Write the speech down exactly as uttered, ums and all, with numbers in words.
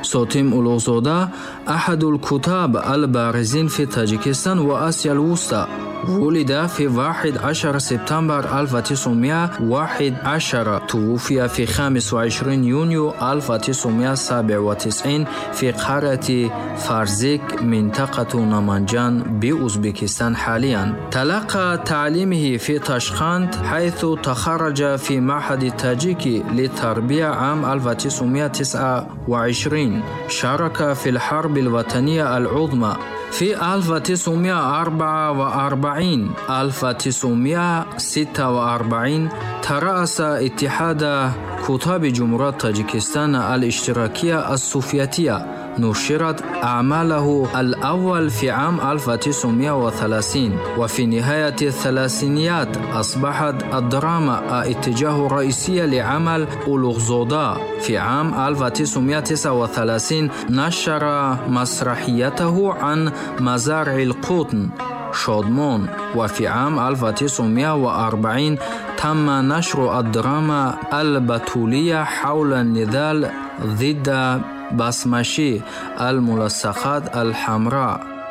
ساتم اولوغزاده أحد الكتاب البارزين في طاجيكستان وآسيا الوسطى. ولد في واحد عشر سبتمبر ألف وتسعمائة وواحد وعشرين، توفي في خامس وعشرين يونيو ألف وتسعمائة وسبعة وتسعين في قرية فارزيك منطقة نامنجان بأوزبكستان حاليا. تلقى تعليمه في تاشقند حيث تخرج في معهد تاجيكي للتربية عام ألف وتسعمائة وتسعة وعشرين. شارك في الحرب الوطنية العظمى. في ألف وتسعمائة وأربعة وأربعين ألف وتسعمائة وستة وأربعين ترأس اتحاد كتاب جمهورية طاجيكستان الاشتراكية السوفيتية. نشرت أعماله الأول في عام ألف وتسعمائة وثلاثين، وفي نهاية الثلاثينيات أصبحت الدراما اتجاه رئيسي لعمل اولوغزاده. في عام ألف وتسعمائة وتسعة وثلاثين نشر مسرحيته عن مزارع القطن شادمان، وفي عام ألف وتسعمائة وأربعين تم نشر الدراما البطولية حول النضال ضد بسمشي الملصقات الحمراء.